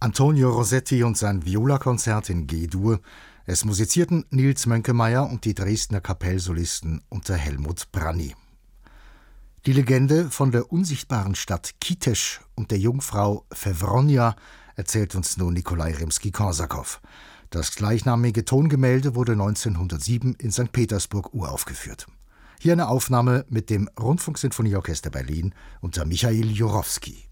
Antonio Rossetti und sein Violakonzert in G-Dur. Es musizierten Nils Mönkemeyer und die Dresdner Kapellsolisten unter Helmut Branny. Die Legende von der unsichtbaren Stadt Kitesch und der Jungfrau Fewronja erzählt uns nun Nikolai Rimski-Korsakow. Das gleichnamige Tongemälde wurde 1907 in St. Petersburg uraufgeführt. Hier eine Aufnahme mit dem Rundfunksinfonieorchester Berlin unter Michail Jurowski.